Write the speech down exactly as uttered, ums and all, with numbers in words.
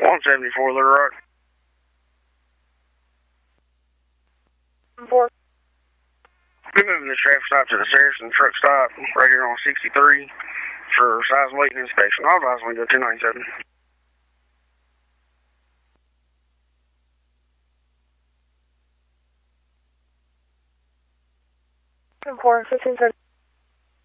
one seventy-four Little Rock. Four. We're moving the traffic stop to the Saracen truck stop right here on sixty-three for size, weight, and inspection. All advise when we go two ninety-seven. Four, fifteen,